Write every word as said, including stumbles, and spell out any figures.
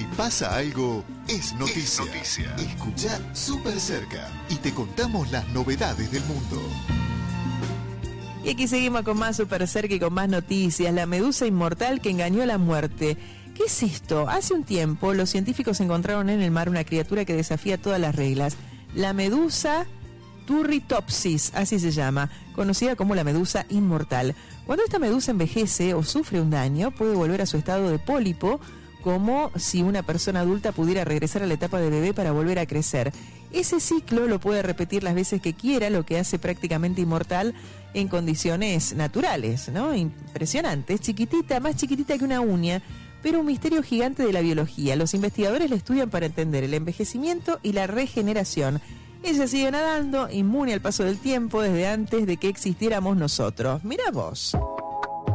Si pasa algo, es noticia. Es noticia. Escuchá Súper Cerca y te contamos las novedades del mundo. Y aquí seguimos con más Súper Cerca y con más noticias. La medusa inmortal que engañó a la muerte. ¿Qué es esto? Hace un tiempo los científicos encontraron en el mar una criatura que desafía todas las reglas. La medusa Turritopsis, así se llama, conocida como la medusa inmortal. Cuando esta medusa envejece o sufre un daño, puede volver a su estado de pólipo, como si una persona adulta pudiera regresar a la etapa de bebé para volver a crecer. Ese ciclo lo puede repetir las veces que quiera, lo que hace prácticamente inmortal en condiciones naturales, ¿no? Impresionante, es chiquitita, más chiquitita que una uña, pero un misterio gigante de la biología. Los investigadores la estudian para entender el envejecimiento y la regeneración. Ella sigue nadando, inmune al paso del tiempo desde antes de que existiéramos nosotros. Mira vos.